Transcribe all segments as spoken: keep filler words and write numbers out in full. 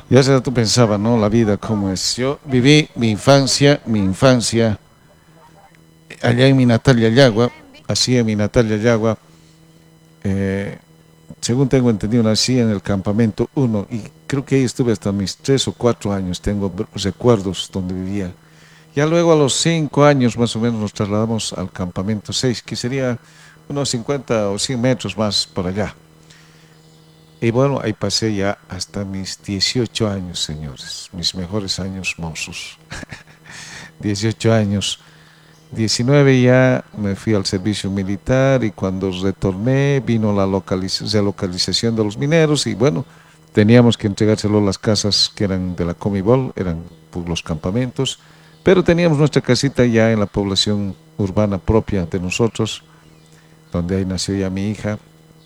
Y hace rato pensaba, ¿no? La vida cómo es. Yo viví mi infancia, mi infancia allá en mi natal Yagua, así en mi natal Yagua, eh, según tengo entendido, nací en el campamento uno y creo que ahí estuve hasta mis tres o cuatro años, tengo recuerdos donde vivía. Ya luego a los cinco años más o menos nos trasladamos al campamento seis, que sería unos cincuenta o cien metros más por allá. Y bueno, ahí pasé ya hasta mis dieciocho años, señores, mis mejores años mozos. dieciocho años. diecinueve ya me fui al servicio militar y cuando retorné vino la localiz relocalización de los mineros y bueno, teníamos que entregárselo a las casas que eran de la Comibol, eran pues, los campamentos, pero teníamos nuestra casita ya en la población urbana propia de nosotros, donde ahí nació ya mi hija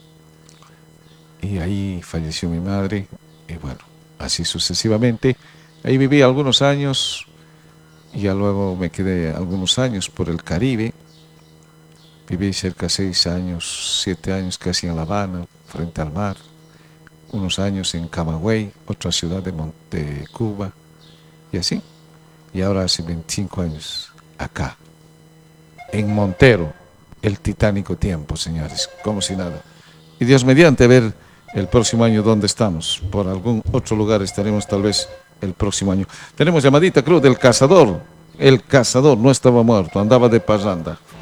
y ahí falleció mi madre y bueno, así sucesivamente. Ahí viví algunos años y ya luego me quedé algunos años por el Caribe. Viví cerca de seis años, siete años casi en La Habana, frente al mar, unos años en Camagüey, otra ciudad de, Mon de Cuba, y así. Y ahora hace veinticinco años acá, en Montero, el titánico tiempo, señores, como si nada. Y Dios mediante ver el próximo año dónde estamos. Por algún otro lugar estaremos tal vez el próximo año. Tenemos llamadita, cruz del cazador. El cazador no estaba muerto, andaba de parranda.